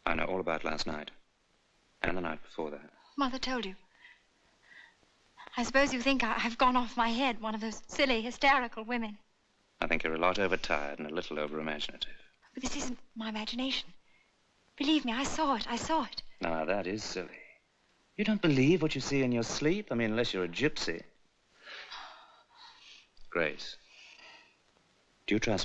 I know all about last night. And the night before that. Mother told you. I suppose you think I've gone off my head, one of those silly, hysterical women. I think you're a lot overtired and a little over-imaginative. But this isn't my imagination. Believe me, I saw it. Now, that is silly. You don't believe what you see in your sleep? I mean, unless you're a gypsy. Grace, do you trust me?